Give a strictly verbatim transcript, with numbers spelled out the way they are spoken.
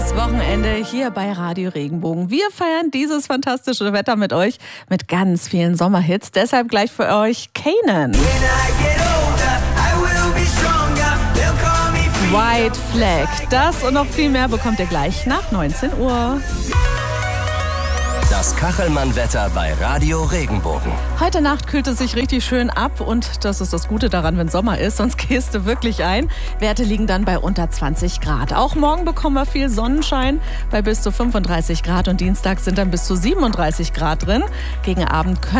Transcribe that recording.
Das Wochenende hier bei Radio Regenbogen. Wir feiern dieses fantastische Wetter mit euch mit ganz vielen Sommerhits. Deshalb gleich für euch Kanan. White Flag. Das und noch viel mehr bekommt ihr gleich nach neunzehn Uhr. Das Kachelmann-Wetter bei Radio Regenbogen. Heute Nacht kühlt es sich richtig schön ab und das ist das Gute daran, wenn Sommer ist, sonst gehst du wirklich ein. Werte liegen dann bei unter zwanzig Grad. Auch morgen bekommen wir viel Sonnenschein bei bis zu fünfunddreißig Grad und Dienstag sind dann bis zu siebenunddreißig Grad drin. Gegen Abend können